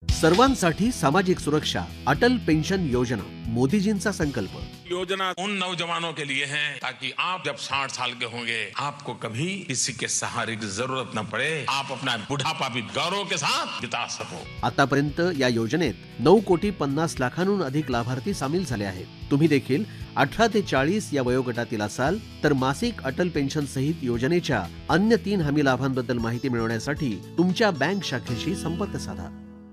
सर्वांसाठी सामाजिक सुरक्षा, अटल पेंशन योजना, मोदीजींचा संकल्प। योजना उन नौजवानों के लिए है ताकि आप जब 60 साल के होंगे आपको कभी किसी के सहारे की जरूरत न पड़े, आप अपना बुढ़ापा भी गौरव के साथ बिता सको। आतापर्यंत या योजनेत 9,50,00,000हून अधिक लाभार्थी सामील झाले आहेत। तुम्ही देखील 18 ते 40 या वयोगटातील असाल तर मासिक अटल पेन्शन सहित योजनेच्या अन्य 3 हमी लाभांबद्दल माहिती मिळवण्यासाठी तुमच्या बँक शाखेशी संपर्क साधा।